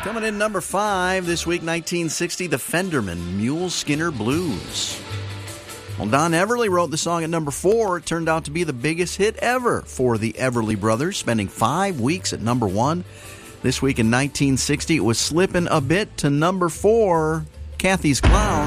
Coming in number 5 this week, 1960, the Fenderman, Mule Skinner Blues. Well, Don Everly wrote the song at number 4. It turned out to be the biggest hit ever for the Everly Brothers, spending 5 weeks at number 1. This week in 1960, it was slipping a bit to number 4, Kathy's Clown.